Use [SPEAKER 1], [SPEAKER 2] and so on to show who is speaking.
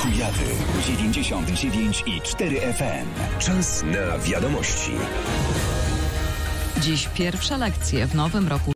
[SPEAKER 1] Kujawy 99,4 FM. Czas na wiadomości.
[SPEAKER 2] Dziś pierwsze lekcje w nowym roku